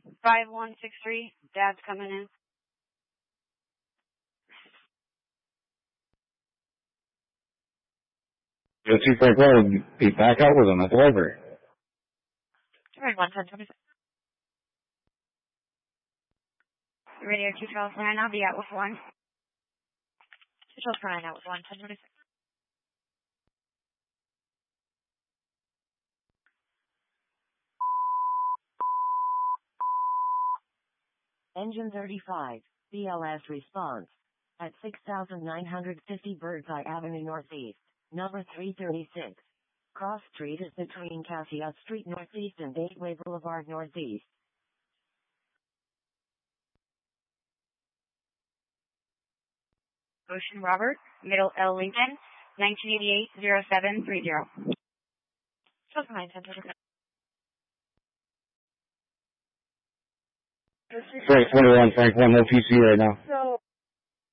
5163. Dad's coming in. You'll see Frank will be back out with him at the library. Right, 11026. Radio 2 Charles 9, I'll be out with 1. 2 Charles 9 out with 1, 1026. Engine 35, BLS response. At 6950 Birdseye Avenue Northeast, number 336. Cross Street is between Cassia Street Northeast and Gateway Boulevard Northeast. Ocean Robert, Middle L Lincoln, 1988-0730. Charles 9, 1026. Frank 21, Frank 1, no PC right now.